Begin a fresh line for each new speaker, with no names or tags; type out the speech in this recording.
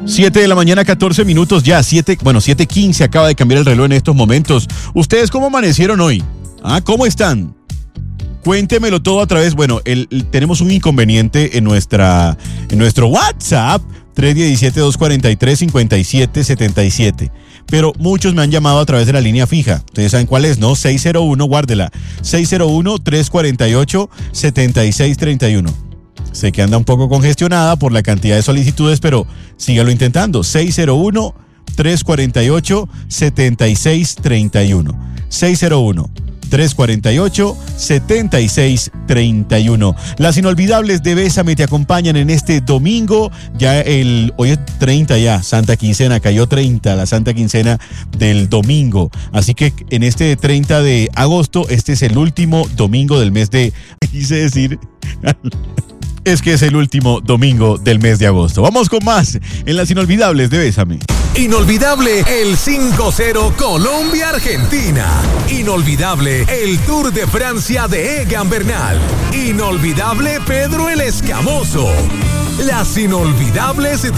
7 de la mañana, 14 minutos ya, 7:15 acaba de cambiar el reloj en estos momentos. ¿Ustedes cómo amanecieron hoy? ¿Cómo están? Cuéntemelo todo a través, tenemos un inconveniente en nuestro WhatsApp, 317-243-5777. Pero muchos me han llamado a través de la línea fija. Ustedes saben cuál es, ¿no? 601, guárdela. 601-348-7631. Sé que anda un poco congestionada por la cantidad de solicitudes, pero sígalo intentando. 601-348-7631. 601-348-7631. Las inolvidables de Bésame te acompañan en este domingo. Hoy es 30 ya, Santa Quincena, cayó 30, la Santa Quincena del domingo. Así que en este 30 de agosto, este es el último domingo del mes de... Quise decir... Es que es el último domingo del mes de agosto. Vamos con más en las inolvidables de Bésame.
Inolvidable el 5-0 Colombia-Argentina. Inolvidable el Tour de Francia de Egan Bernal. Inolvidable Pedro el Escamoso. Las inolvidables